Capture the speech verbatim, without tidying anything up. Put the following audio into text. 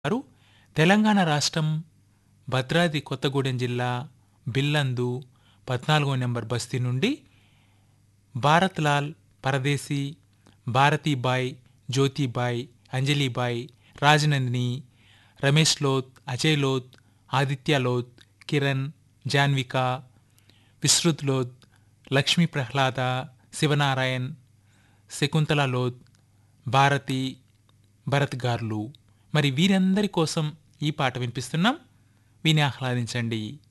వారు తెలంగాణ రాష్ట్రం భద్రాద్రి కొత్తగూడెం జిల్లా బిల్లందు పద్నాలుగో నెంబర్ బస్తీ నుండి భారత్ లాల్ పరదేశీ, భారతీబాయ్, జ్యోతిబాయ్, అంజలిబాయ్, రాజనందిని, రమేష్ లోత్, అజయ్ లోత్, ఆదిత్య లోత్, కిరణ్, జాన్విక, విశ్రుత్ లోత్, లక్ష్మీ ప్రహ్లాద, శివనారాయణ్, శకుంతల లోత్, భారతి, భరత్ గార్లు. మరి వీరందరి కోసం ఈ పాట వినిపిస్తున్నాం, విని ఆహ్లాదించండి.